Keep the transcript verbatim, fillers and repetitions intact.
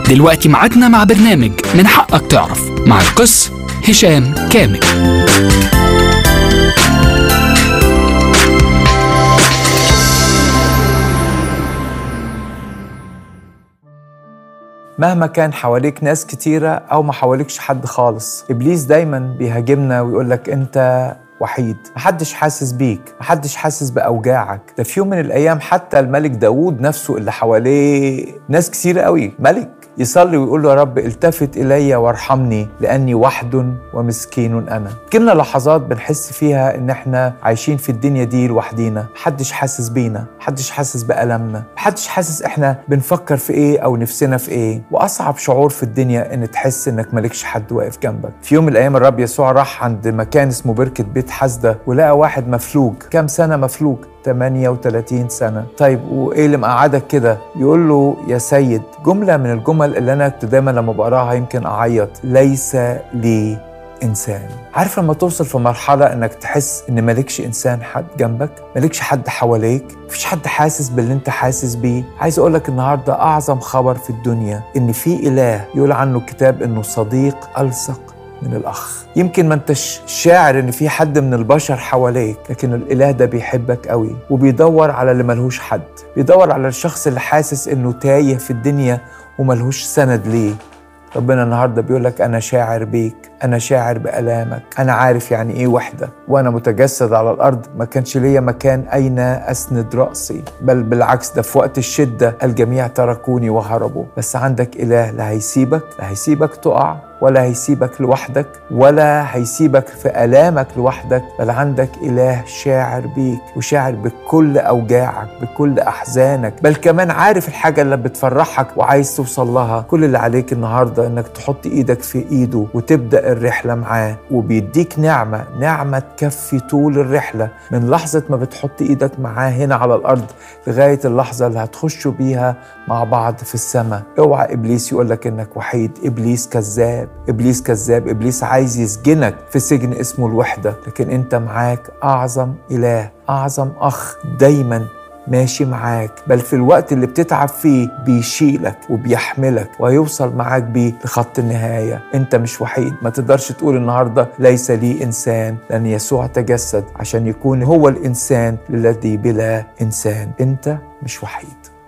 دلوقتي معادنا مع برنامج من حقك تعرف مع القس هشام كامل. مهما كان حواليك ناس كتيرة أو ما حواليكش حد خالص، إبليس دايماً بيهاجمنا ويقولك أنت وحيد، محدش حاسس بيك، محدش حاسس بأوجاعك. ده في يوم من الأيام حتى الملك داود نفسه اللي حواليه ناس كتيرة قوي، ملك يصلي ويقول له يا رب التفت إلي وارحمني لأني وحد ومسكين أنا. كنا لحظات بنحس فيها إن إحنا عايشين في الدنيا دي لوحدينا، محدش حاسس بينا، محدش حاسس بألمنا، محدش حاسس إحنا بنفكر في إيه أو نفسنا في إيه. وأصعب شعور في الدنيا إن تحس إنك مالكش حد واقف جنبك. في يوم من الأيام الرب يسوع راح عند مكان اسمه بركة بيت حسدة ولقى واحد مفلوج. كام سنة مفلوج؟ ثمانية وثلاثين سنة. طيب وإيه اللي مقعدك كده؟ يقول له يا سيد، جملة من الجمل اللي أنا كنت دايما لما بقراها يمكن أعيط، ليس لي إنسان. عارف لما توصل في مرحلة إنك تحس إن مالكش إنسان حد جنبك، مالكش حد حواليك، مفيش حد حاسس باللي أنت حاسس بيه. عايز أقولك النهاردة أعظم خبر في الدنيا إن في إله يقول عنه الكتاب إنه صديق ألصق من الأخ. يمكن ما انتش شاعر ان في حد من البشر حواليك، لكن الاله ده بيحبك قوي وبيدور على اللي ملهوش حد، بيدور على الشخص اللي حاسس انه تايه في الدنيا وملهوش سند ليه. ربنا النهاردة بيقولك أنا شاعر بيك، أنا شاعر بألامك، أنا عارف يعني إيه وحدة، وأنا متجسد على الأرض ما كانش ليا مكان أين أسند رأسي، بل بالعكس ده في وقت الشدة الجميع تركوني وهربوا. بس عندك إله لا هيسيبك، لا هيسيبك تقع، ولا هيسيبك لوحدك، ولا هيسيبك في ألامك لوحدك، بل عندك إله شاعر بيك وشاعر بكل أوجاعك، بكل أحزانك، بل كمان عارف الحاجة اللي بتفرحك وعايز توصل لها. كل اللي عليك النهاردة إنك تحط إيدك في إيده وتبدأ الرحلة معاه، وبيديك نعمة، نعمة تكفي طول الرحلة من لحظة ما بتحط إيدك معاه هنا على الأرض لغاية اللحظة اللي هتخشوا بيها مع بعض في السماء. اوعى إبليس يقولك إنك وحيد. إبليس كذاب، إبليس كذاب، إبليس عايز يسجنك في سجن اسمه الوحدة، لكن أنت معاك أعظم إله، أعظم أخ دايماً ماشي معاك، بل في الوقت اللي بتتعب فيه بيشيلك وبيحملك ويوصل معاك بيه لخط النهاية. أنت مش وحيد. ما تقدرش تقول النهاردة ليس لي إنسان، لأن يسوع تجسد عشان يكون هو الإنسان الذي بلا إنسان. أنت مش وحيد.